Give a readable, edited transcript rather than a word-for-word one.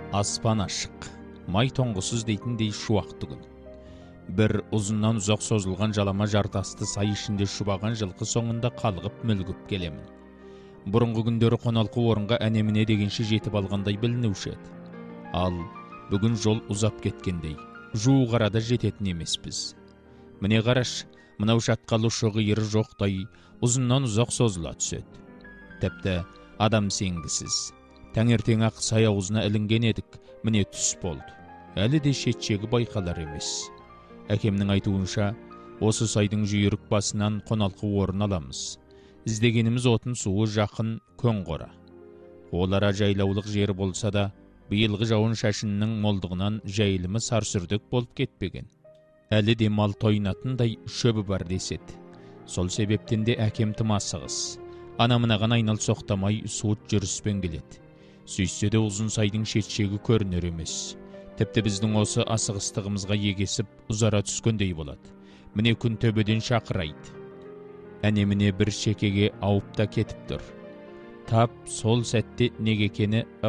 Аспан ашық, май тоңғысыз дейтіндей шуақты күн. Бір ұзыннан ұзақ созылған жалама жартасты сай ішінде шұбаған жылқы соңында қалғып мүлгіп келемін. Бұрынғы күндері қоналқы орынға әнеміне дегенше жетіп алғандай білінуші еді. Ал бүгін жол ұзап кеткендей, жуық арада жететін емеспіз. Міне қараш, мынау шатқалы шоғы жоқтай ұзыннан ұзақ созыла түседі. Тіпті адам сенгісіз. Таңертең ақ сай аузына ілінген едік, міне түс болды. Әлі де шетшегі байқалар емес. Әкемнің айтуынша, осы сайдың жүйрік басынан қоналқы орын аламыз. Іздегеніміз отын суы жақын көң қора. Олара жайлаулық жері болса да, биылғы жауын шашынның молдығынан жайылымы сарсүрдік болып кетпеген. Әлі де мал тойынатындай шөбі бар деседі. Сол себептен де әкем тым асығыс. Анамынаған айнал соқтамай суыт жүріспен келеді. Сөйтсе де ұзын сайдың шетшегі көрінер емес. Тіпті біздің осы асығыстығымызға егесіп ұзара түскендей болады. Міне күн төбеден шақырайды. Әнеміне бір шекеге ауып та кетіп тұр. Тап сол сәтте неге екені